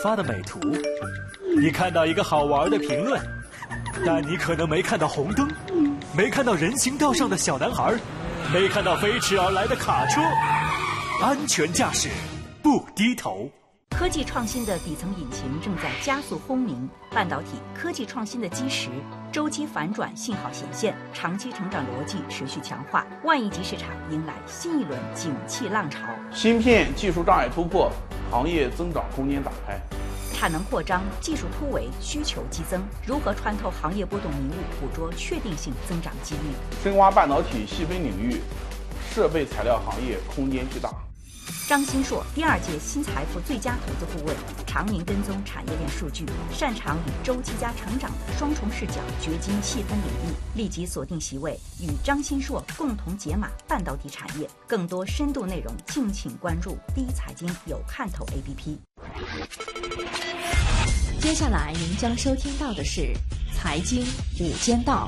发的美图，你看到一个好玩的评论，但你可能没看到红灯，没看到人行道上的小男孩，没看到飞驰而来的卡车。安全驾驶，不低头。 科技创新的底层引擎正在加速轰鸣，半导体科技创新的基石周期反转信号显现，长期成长逻辑持续强化，万亿级市场迎来新一轮景气浪潮。 芯片技术障碍突破，行业增长空间打开。 产能扩张，技术突围，需求激增，如何穿透行业波动迷雾，捕捉确定性增长机遇？ 深挖半导体细分领域，设备材料行业空间巨大。 张新硕第2届新财富最佳投资顾问，常年跟踪产业链数据，擅长与周期加成长的双重视角掘金细分领域。立即锁定席位，与张新硕共同解码半导体产业。更多深度内容，敬请关注第一财经有看头 APP。 接下来您将收听到的是财经午间道。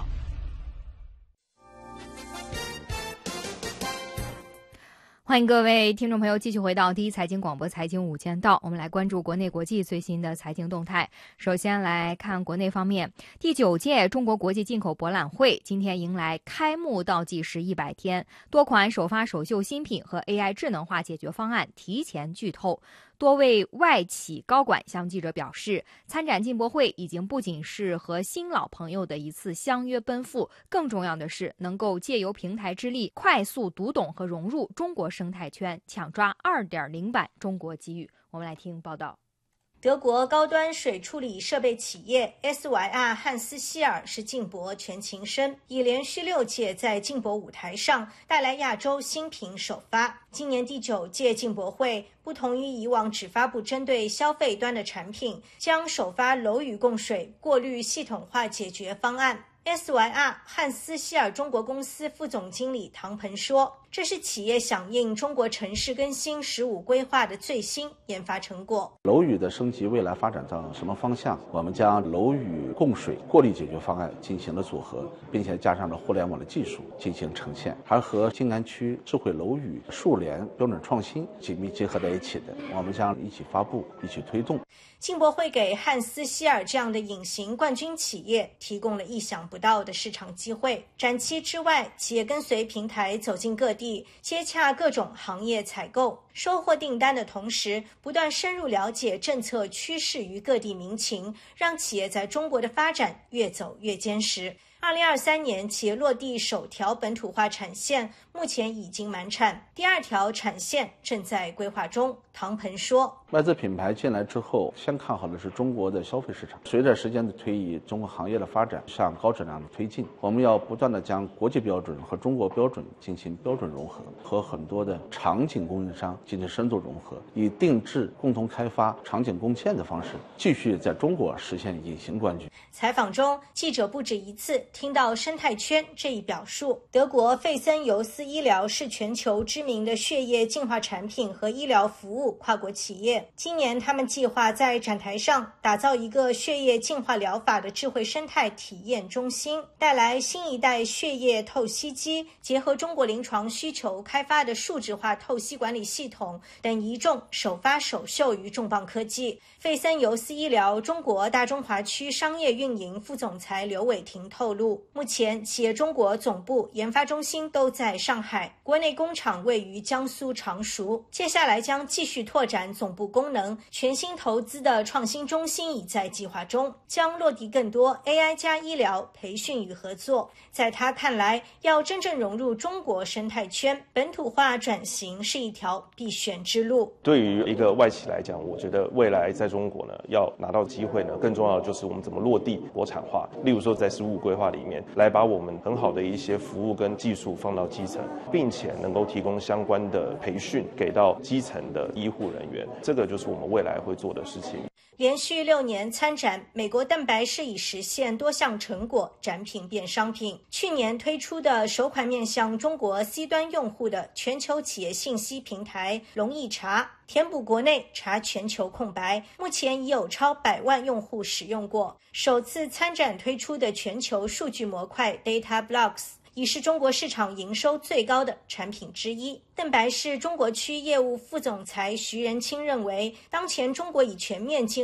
欢迎各位听众朋友继续回到第一财经广播财经午间道，我们来关注国内国际最新的财经动态。首先来看国内方面，第9届中国国际进口博览会今天迎来开幕倒计时100天，多款首发首秀新品和 AI 智能化解决方案提前剧透。多位外企高管向记者表示，参展进博会已经不仅是和新老朋友的一次相约奔赴，更重要的是能够借由平台之力，快速读懂和融入中国生态圈，抢抓 2.0 版中国机遇。我们来听报道。 德国高端水处理设备企业 SYR 汉斯希尔是进博全勤生，已连续6届在进博舞台上带来亚洲新品首发。今年第9届进博会不同于以往只发布针对消费端的产品，将首发楼宇供水过滤系统化解决方案。SYR 汉斯希尔中国公司副总经理唐鹏说，这是企业响应中国城市更新15规划的最新研发成果。 楼宇的升级未来发展到什么方向？我们将楼宇供水过滤解决方案进行了组合，并且加上了互联网的技术进行呈现，还和静安区智慧楼宇数联标准创新紧密结合在一起的，我们将一起发布，一起推动。 进博会给汉斯希尔这样的隐形冠军企业提供了意想不到的市场机会。展期之外，企业跟随平台走进各地，接洽各种行业采购，收获订单的同时，不断深入了解政策趋势与各地民情，让企业在中国的发展越走越坚实。2023年，企业落地首条本土化产线，目前已经满产，第2条产线正在规划中。唐鹏说， 外资品牌进来之后，先看好的是中国的消费市场。随着时间的推移，中国行业的发展向高质量的推进，我们要不断的将国际标准和中国标准进行标准融合，和很多的场景供应商进行深度融合，以定制、共同开发、场景共建的方式，继续在中国实现隐形冠军。 采访中，记者不止一次听到生态圈这一表述。德国费森尤斯医疗是全球知名的血液净化产品和医疗服务跨国企业。今年他们计划在展台上打造一个血液净化疗法的智慧生态体验中心，带来新一代血液透析机，结合中国临床需求开发的数字化透析管理系统等一众首发首秀于重磅科技。费森尤斯医疗中国大中华区商业运营副总裁刘伟霆透露，目前企业中国总部研发中心都在上海，国内工厂位于江苏常熟，接下来将继续拓展总部功能，全新投资的创新中心已在计划中，将落地更多 AI 加医疗培训与合作。在他看来，要真正融入中国生态圈，本土化转型是一条必选之路。 对于一个外企来讲，我觉得未来在中国呢，要拿到机会呢，更重要的就是我们怎么落地国产化。例如说在15规划里面，来把我们很好的一些服务跟技术放到基层，并且能够提供相关的培训给到基层的医护人员，这个就是我们未来会做的事情。 连续6年参展，美国蛋白是已实现多项成果，展品变商品。去年推出的首款面向中国 C 端用户的全球企业信息平台容易查，填补国内查全球空白，目前已有超100万用户使用过。首次参展推出的全球数据模块 Data Blocks已是中国市场营收最高的产品之一。邓白氏中国区业务副总裁徐仁清认为，当前中国已全面进